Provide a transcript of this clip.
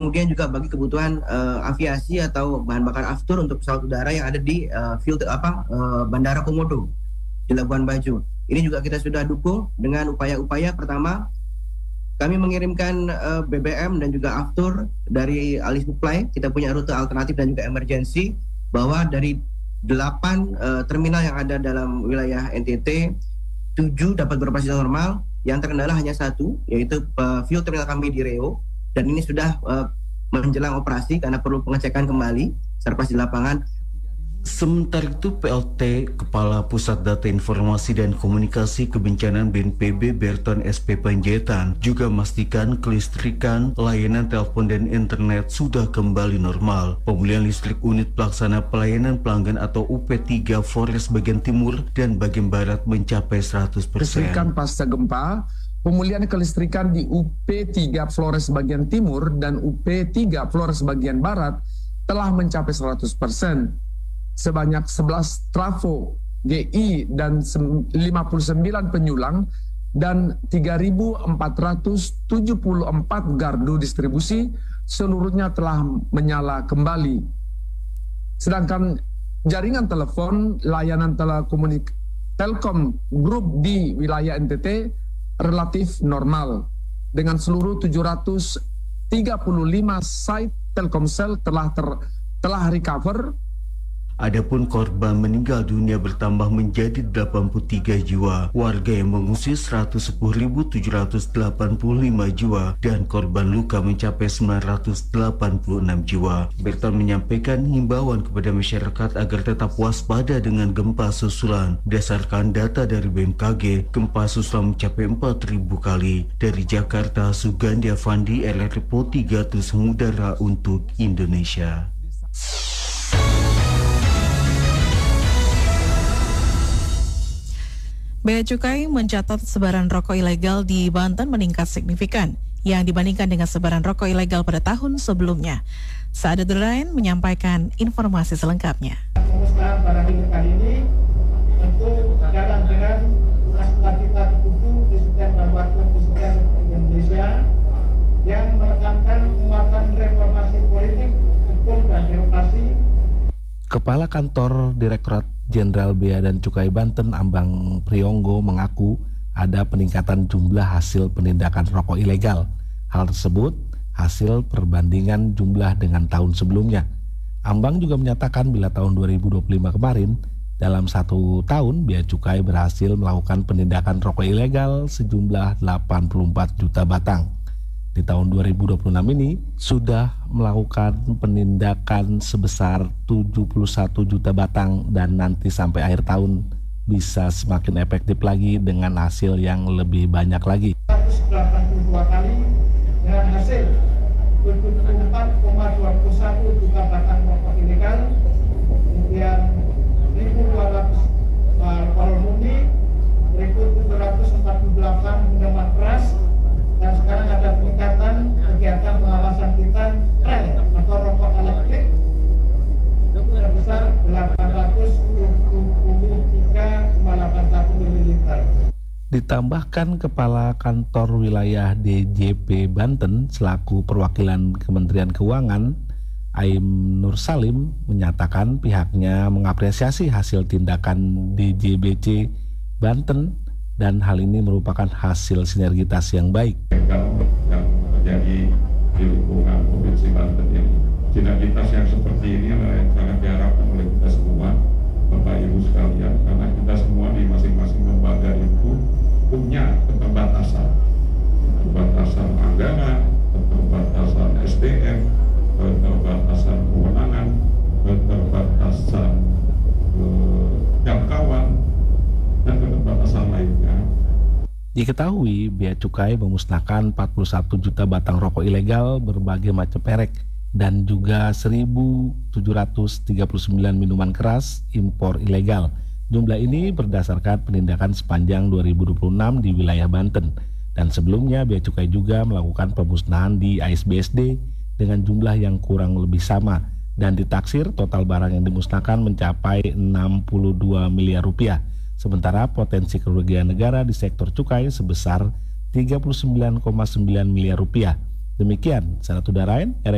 kemudian juga bagi kebutuhan aviasi atau bahan bakar aftur untuk pesawat udara yang ada di Bandara Komodo di Labuan Bajo. Ini juga kita sudah dukung dengan upaya-upaya. Pertama, kami mengirimkan BBM dan juga aftur dari alih supply. Kita punya rute alternatif dan juga emergency, bahwa dari 8 terminal yang ada dalam wilayah NTT, 7 dapat beroperasi normal. Yang terkendala hanya 1, yaitu fuel terminal kami di Reo, dan ini sudah menjelang operasi karena perlu pengecekan kembali serpas di lapangan. Sementara itu, PLT Kepala Pusat Data Informasi dan Komunikasi Kebencanaan BNPB Berton SP Panjaitan juga memastikan kelistrikan, layanan telepon dan internet sudah kembali normal. Pemulihan listrik unit pelaksana pelayanan pelanggan atau UP3 Flores bagian timur dan bagian barat mencapai 100%. Kelistrikan pasca gempa, pemulihan kelistrikan di UP3 Flores bagian timur dan UP3 Flores bagian barat telah mencapai 100%. Sebanyak 11 trafo GI dan 59 penyulang dan 3.474 gardu distribusi seluruhnya telah menyala kembali. Sedangkan jaringan telepon layanan Telkom Group di wilayah NTT relatif normal dengan seluruh 735 site Telkomsel telah recover. Adapun korban meninggal dunia bertambah menjadi 83 jiwa, warga yang mengungsi 110.785 jiwa, dan korban luka mencapai 986 jiwa. Berton menyampaikan himbauan kepada masyarakat agar tetap waspada dengan gempa susulan. Berdasarkan data dari BMKG, gempa susulan mencapai 4.000 kali. Dari Jakarta, Sugandi Avandi, LRPO 3 Terus Mudara untuk Indonesia. Bea Cukai mencatat sebaran rokok ilegal di Banten meningkat signifikan yang dibandingkan dengan sebaran rokok ilegal pada tahun sebelumnya. Saada Durain menyampaikan informasi selengkapnya. Pengusahaan pada minggu kali ini tentu jalan dengan kita terkumpul di setiap kabupaten di setiap Indonesia yang menekankan penguatan reformasi politik, hukum dan demokrasi. Kepala Kantor Direktorat Jenderal Bea dan Cukai Banten Ambang Priyonggo mengaku ada peningkatan jumlah hasil penindakan rokok ilegal. Hal tersebut hasil perbandingan jumlah dengan tahun sebelumnya. Ambang juga menyatakan bila tahun 2025 kemarin dalam 1 tahun Bea Cukai berhasil melakukan penindakan rokok ilegal sejumlah 84 juta batang. Di tahun 2026 ini sudah melakukan penindakan sebesar 71 juta batang dan nanti sampai akhir tahun bisa semakin efektif lagi dengan hasil yang lebih banyak lagi. 182 kali dengan hasil 74,21 juta batang rokok ilegal, kemudian 1.200 alkohol murni, 1.748 minuman keras, dan sekarang ada peningkatan kegiatan pengawasan kita tren atau rokok elektrik sebesar 873,81 ml. Ditambahkan Kepala Kantor Wilayah DJP Banten selaku perwakilan Kementerian Keuangan, Aim Nur Salim, menyatakan pihaknya mengapresiasi hasil tindakan DJBC Banten dan hal ini merupakan hasil sinergitas yang baik. Yang terjadi di lingkungan Provinsi Banten ini, sinergitas yang seperti ini yang sangat diharapkan oleh kita semua, Bapak Ibu sekalian, karena kita semua di masing-masing lembaga itu punya keterbatasan anggaran, keterbatasan SDM, keterbatasan kewenangan, keterbatasan jangkauan, dan keterbatasan lainnya. Diketahui Bea Cukai memusnahkan 41 juta batang rokok ilegal berbagai macam merek dan juga 1.739 minuman keras impor ilegal. Jumlah ini berdasarkan penindakan sepanjang 2026 di wilayah Banten. Dan sebelumnya Bea Cukai juga melakukan pemusnahan di ASBSD dengan jumlah yang kurang lebih sama. Dan ditaksir total barang yang dimusnahkan mencapai 62 miliar rupiah. Sementara potensi kerugian negara di sektor cukai sebesar 39,9 miliar rupiah. Demikian, Saudara Darain,